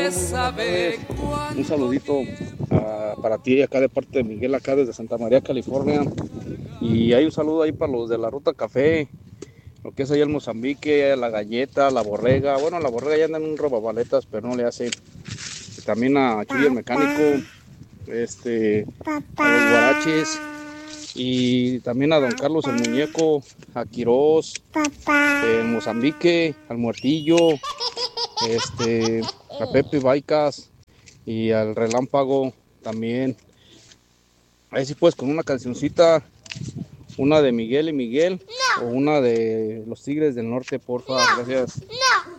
Un saludito para ti acá de parte de Miguel, acá desde Santa María, California. Y hay un saludo ahí para los de la Ruta Café, lo que es allá el Mozambique, la Galleta, la Borrega. Bueno, la Borrega ya anda en un robabaletas, pero no le hace. También a Chuy el Mecánico, a los Guaraches. Y también a don Carlos el Muñeco, a Quirós, en Mozambique, al Muertillo, a Pepe Baicas y al Relámpago también. Ahí sí pues con una cancioncita, una de Miguel y Miguel, o una de los Tigres del Norte, porfa, gracias.